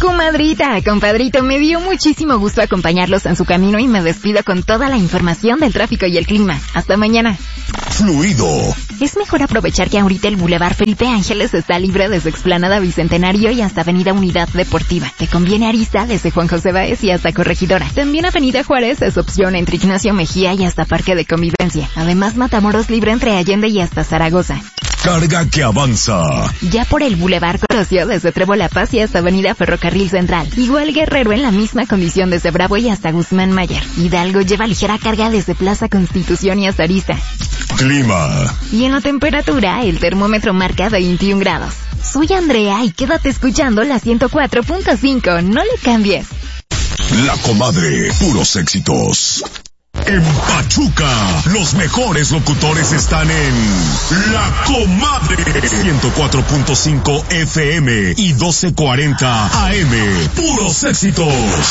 Comadrita, compadrito, me dio muchísimo gusto acompañarlos en su camino y me despido con toda la información del tráfico y el clima. Hasta mañana. Fluido. Es mejor aprovechar que ahorita el Boulevard Felipe Ángeles está libre desde Explanada Bicentenario y hasta Avenida Unidad Deportiva. Te conviene Arista desde Juan José Báez y hasta Corregidora. También Avenida Juárez es opción entre Ignacio Mejía y hasta Parque de Convivencia. Además, Matamoros libre entre Allende y hasta Zaragoza. Carga que avanza. Ya por el Boulevard Colosio desde Trébol La Paz y hasta Avenida Ferrocarril Central. Igual Guerrero en la misma condición desde Bravo y hasta Guzmán Mayer. Hidalgo lleva ligera carga desde Plaza Constitución y hasta Arista. Clima. Y en la temperatura, el termómetro marca 21 grados. Soy Andrea y quédate escuchando la 104.5. No le cambies. La Comadre, puros éxitos. En Pachuca, los mejores locutores están en La Comadre. 104.5 FM y 1240 AM. Puros éxitos.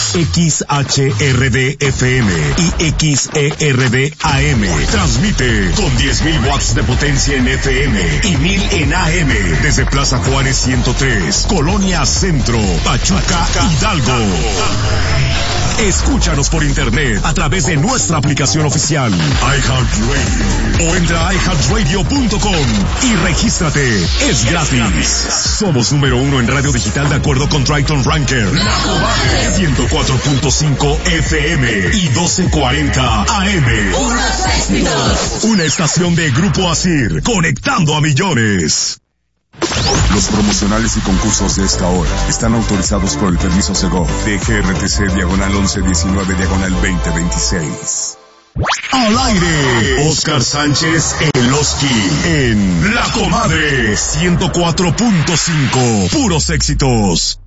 XHRD FM y XERD AM. Transmite con 10.000 watts de potencia en FM y 1.000 en AM. Desde Plaza Juárez 103, Colonia Centro, Pachuca, Hidalgo. Escúchanos por internet a través de nuestra aplicación oficial iHeartRadio o entra a iHeartRadio.com y regístrate. Es gratis. Somos número 1 en radio digital de acuerdo con Triton Ranker. 104.5 FM y 1240 AM. Una estación de Grupo Asir, conectando a millones. Los promocionales y concursos de esta hora están autorizados por el permiso Segov de GRTC /1119/2026. Al aire, Oscar Sánchez Eloski en La Comadre 104.5. Puros éxitos.